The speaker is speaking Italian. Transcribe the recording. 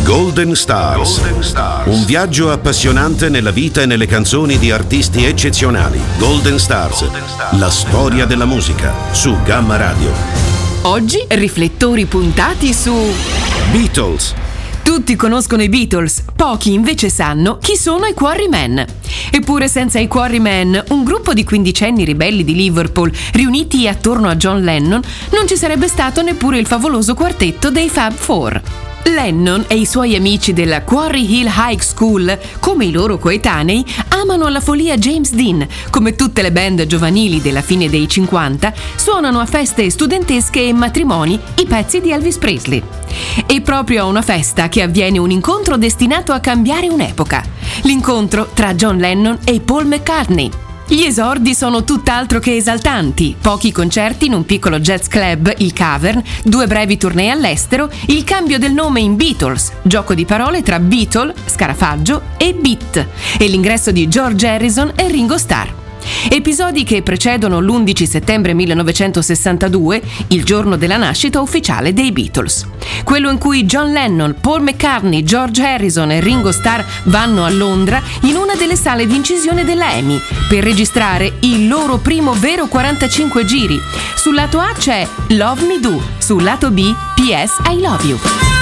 Golden Stars. Un viaggio appassionante nella vita e nelle canzoni di artisti eccezionali. Golden Stars. La storia della musica su Gamma Radio. Oggi riflettori puntati su Beatles. Tutti conoscono i Beatles, pochi invece sanno chi sono i Quarrymen. Eppure senza i Quarrymen, un gruppo di quindicenni ribelli di Liverpool riuniti attorno a John Lennon, non ci sarebbe stato neppure il favoloso quartetto dei Fab Four. Lennon e i suoi amici della Quarry Hill High School, come i loro coetanei, amano alla follia James Dean. Come tutte le band giovanili della fine dei 50, suonano a feste studentesche e matrimoni i pezzi di Elvis Presley. E proprio a una festa che avviene un incontro destinato a cambiare un'epoca. L'incontro tra John Lennon e Paul McCartney. Gli esordi sono tutt'altro che esaltanti, pochi concerti in un piccolo jazz club, il Cavern, 2 brevi tournée all'estero, il cambio del nome in Beatles, gioco di parole tra Beatle, scarafaggio, e Beat, e l'ingresso di George Harrison e Ringo Starr. Episodi che precedono l'11 settembre 1962, il giorno della nascita ufficiale dei Beatles. Quello in cui John Lennon, Paul McCartney, George Harrison e Ringo Starr vanno a Londra in una delle sale di incisione della EMI per registrare il loro primo vero 45 giri. Sul lato A c'è Love Me Do, sul lato B PS I Love You.